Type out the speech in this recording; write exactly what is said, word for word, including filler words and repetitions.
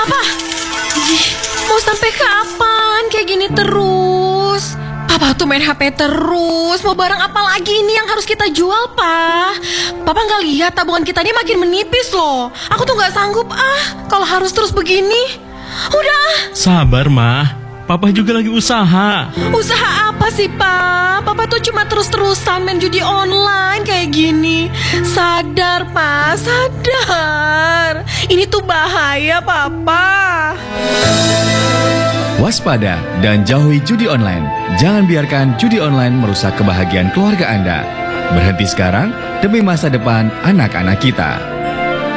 Papa, ih, mau sampai kapan kayak gini terus? Papa tuh main H P terus. Mau barang apa lagi ini yang harus kita jual, Pa? Papa nggak lihat tabungan kita ini makin menipis loh. Aku tuh nggak sanggup ah kalau harus terus begini. Udah. Sabar, Ma. Papa juga lagi usaha. Usaha apa sih, Pa? Papa tuh cuma terus-terusan main judi online kayak gini. Sadar, Pa, sadar. Ini tuh bahaya, Papa. Waspada dan jauhi judi online. Jangan biarkan judi online merusak kebahagiaan keluarga Anda. Berhenti sekarang demi masa depan anak-anak kita.